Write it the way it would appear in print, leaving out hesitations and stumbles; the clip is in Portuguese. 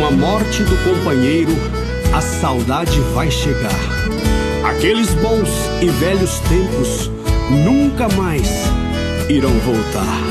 a morte do companheiro, a saudade vai chegar. Aqueles bons e velhos tempos nunca mais irão voltar.